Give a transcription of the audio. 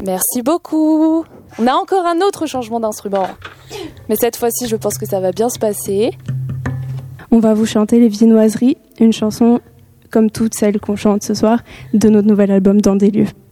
Merci beaucoup. On a encore un autre changement d'instrument. Mais cette fois-ci, je pense que ça va bien se passer. On va vous chanter Les Viennoiseries, une chanson comme toutes celles qu'on chante ce soir de notre nouvel album Dans des lieux.